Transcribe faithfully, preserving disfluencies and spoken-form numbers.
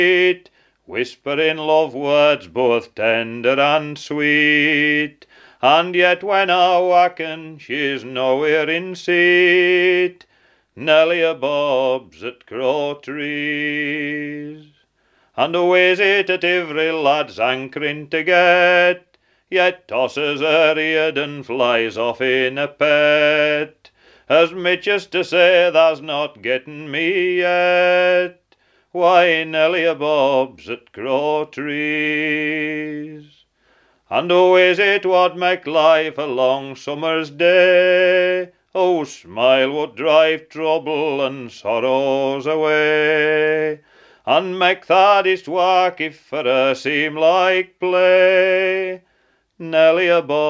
whispering love words both tender and sweet. And yet when I waken, she's nowhere in sight, Nelly a Bob's at Crowtrees. And always it at every lad's hankering to get, yet tosses her head and flies off in a pet, as much as to say thou's not getting me yet. Why, Nelly a Bob's at Crowtrees. And oh, is it what make life a long summer's day? Oh, smile would drive trouble and sorrows away, and make the hardest work if for her seem like play. Nelly a Bob